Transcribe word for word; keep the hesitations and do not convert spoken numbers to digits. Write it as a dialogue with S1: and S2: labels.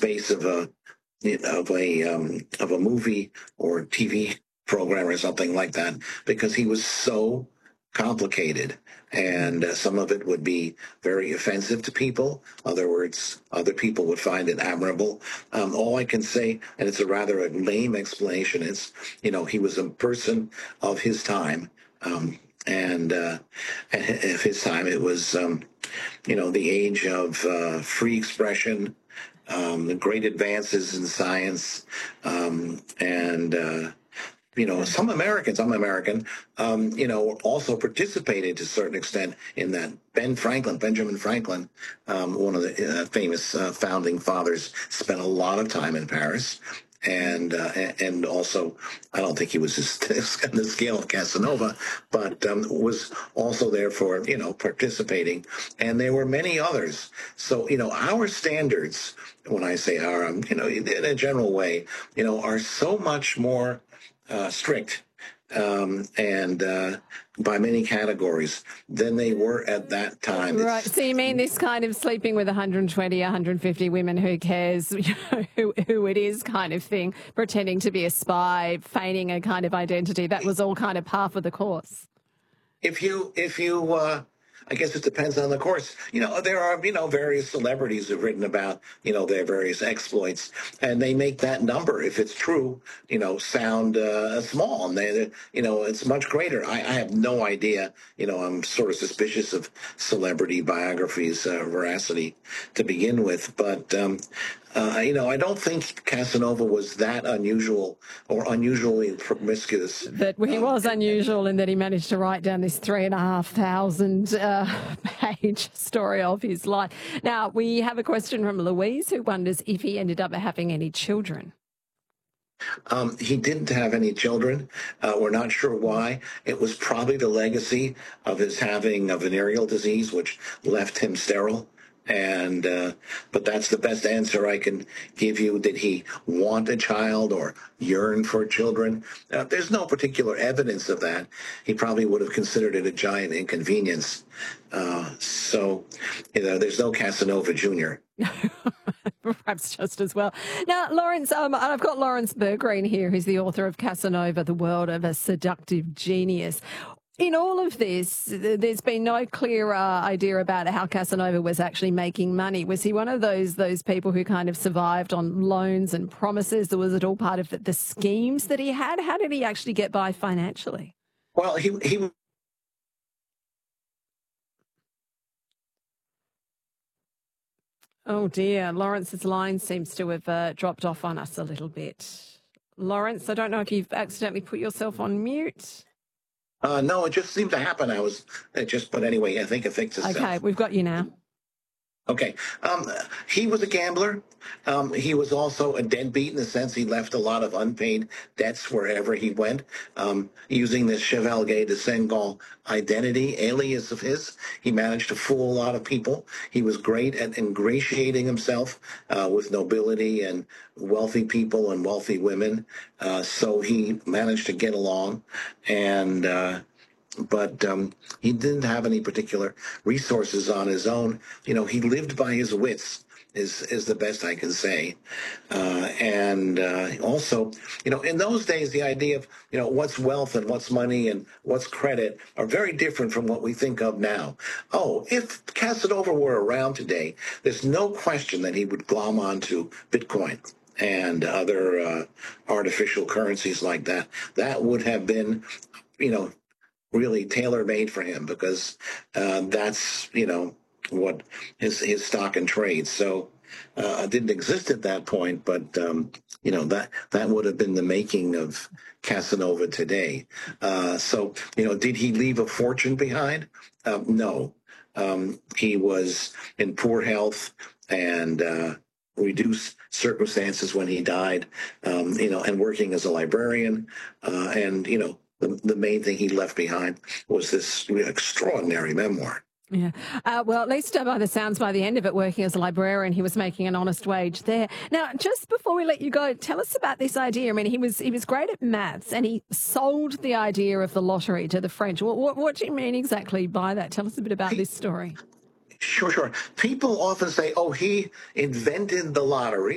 S1: space of a of a um, of a movie or T V program or something like that, because he was so complicated, and uh, some of it would be very offensive to people. Other words, other people would find it admirable. Um, all I can say, and it's a rather a lame explanation, is, you know, he was a person of his time, um, and uh, of his time, it was, um, you know, the age of uh, free expression, um, the great advances in science, um, and uh, you know, some Americans, I'm American, um, you know, also participated to a certain extent in that. Ben Franklin, Benjamin Franklin, um, one of the uh, famous uh, founding fathers, spent a lot of time in Paris. And uh, and also, I don't think he was just on the scale of Casanova, but um, was also there for, you know, participating. And there were many others. So, you know, our standards, when I say our, um, you know, in a general way, you know, are so much more Uh, strict um, and uh, by many categories than they were at that time.
S2: Right. So you mean this kind of sleeping with one hundred twenty, one hundred fifty women, who cares, you know, who, who it is kind of thing, pretending to be a spy, feigning a kind of identity, that was all kind of par for the course?
S1: If you, if you, uh, I guess it depends on the course. You know, there are, you know, various celebrities who've written about, you know, their various exploits, and they make that number, if it's true, you know, sound uh, small. And they, you know, it's much greater. I, I have no idea. You know, I'm sort of suspicious of celebrity biographies' uh, veracity to begin with. But, um, uh, you know, I don't think Casanova was that unusual or unusually promiscuous.
S2: But he was unusual in that he managed to write down this three and a half thousand uh, page story of his life. Now, we have a question from Louise, who wonders if he ended up having any children.
S1: Um, he didn't have any children. Uh, we're not sure why. It was probably the legacy of his having a venereal disease, which left him sterile. And uh, but that's the best answer I can give you. Did he want a child or yearn for children? Uh, there's no particular evidence of that. He probably would have considered it a giant inconvenience. Uh, so, you know, there's no Casanova Junior
S2: Perhaps just as well. Now, Lawrence, um, I've got Lawrence Bergreen here, who's the author of Casanova, The World of a Seductive Genius. In all of this, there's been no clear uh, idea about how Casanova was actually making money. Was he one of those those people who kind of survived on loans and promises, or was it all part of the, the schemes that he had? How did he actually get by financially?
S1: Well, he he.
S2: Oh dear, Lawrence's line seems to have uh, dropped off on us a little bit. Lawrence, I don't know if you've accidentally put yourself on mute.
S1: Uh, no, it just seemed to happen. I was it just, but anyway, I think it fixes itself.
S2: Okay, we've got you now.
S1: Okay. Um, he was a gambler. Um, he was also a deadbeat in the sense he left a lot of unpaid debts wherever he went. Um, using this Chevalier de Senghal identity, alias of his, he managed to fool a lot of people. He was great at ingratiating himself uh, with nobility and wealthy people and wealthy women. Uh, so he managed to get along, and uh, but um, he didn't have any particular resources on his own. You know, he lived by his wits, is is the best I can say. Uh, and uh, also, you know, in those days, the idea of, you know, what's wealth and what's money and what's credit are very different from what we think of now. Oh, if Casanova were around today, there's no question that he would glom onto Bitcoin and other uh, artificial currencies like that. That would have been, you know, really tailor-made for him, because uh, that's, you know, what his his stock and trade. So uh, it didn't exist at that point, but um, you know, that that would have been the making of Casanova today. Uh, so, you know, did he leave a fortune behind? Uh, no, um, he was in poor health and uh, reduced circumstances when he died. Um, you know, and working as a librarian, uh, and you know. The, the main thing he left behind was this extraordinary memoir.
S2: Yeah. Uh, well, at least uh, by the sounds, by the end of it, working as a librarian, he was making an honest wage there. Now, just before we let you go, tell us about this idea. I mean, he was he was great at maths, and he sold the idea of the lottery to the French. What, what, what do you mean exactly by that? Tell us a bit about he, this story.
S1: Sure, sure. People often say, oh, he invented the lottery.